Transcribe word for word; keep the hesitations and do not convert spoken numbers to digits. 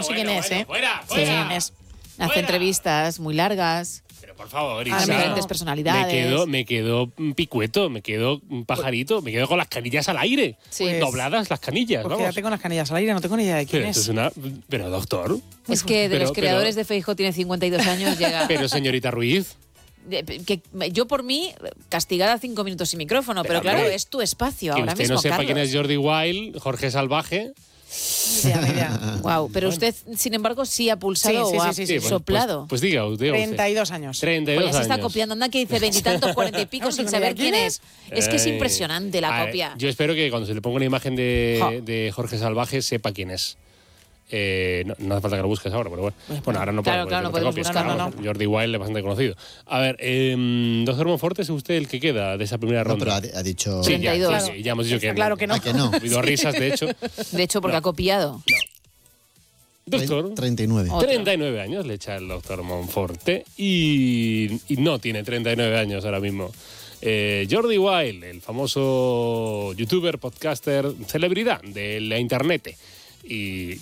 no sé bueno, quién es, bueno, ¿eh? fuera, Sí, fuera. quién es. Hace Fuera. entrevistas muy largas. Pero por favor, A Isa. diferentes Me personalidades. quedo, me quedo un picueto, me quedo un pajarito, me quedo con las canillas al aire. Sí. Pues- Dobladas las canillas, Pues vamos. quédate con las canillas al aire, no tengo ni idea de quién Pero, esto es. es una, pero doctor, Es que de Pero- los creadores de Feijóo tiene cincuenta y dos años, llega... pero señorita Ruiz. de- que, yo por mí, castigada cinco minutos sin micrófono, pero, Pero, claro, hombre, es tu espacio Que ahora usted mismo, no sepa Carlos. quién es Jordi Wild, Jorge Salvaje. Ni idea, ni idea. Wow, pero usted, sin embargo, sí ha pulsado Sí, sí, o ha sí, sí, sí. pues- soplado. Pues, pues diga, diga usted. treinta y dos años. treinta y Pues dos ya se está años. copiando, anda que dice veintitantos, cuarenta y pico No sin tengo ni saber idea quién quién es. Es que es Ay. impresionante A la ver, copia. Yo espero que cuando se le ponga una imagen de, Jo. de Jorge Salvaje sepa quién es. Eh, no, no hace falta que lo busques ahora, pero bueno. Bueno, ahora no Claro, puedo, claro, no porque podemos te copies, buscarlo, claro. no. Jordi Wild es bastante conocido. A ver, eh, doctor Monforte, ¿es usted el que queda de esa primera No, ronda? pero ha, ha dicho. Sí, ya, treinta y dos. sí, sí, ya hemos dicho Está que claro que no. Ah, que no. Ha habido risas, de hecho. De hecho, porque No. ha copiado. Doctor, treinta y nueve. Otro. treinta y nueve años le echa el doctor Monforte y, y no tiene treinta y nueve años ahora mismo. Eh, Jordi Wild, el famoso youtuber, podcaster, celebridad de la internet. Y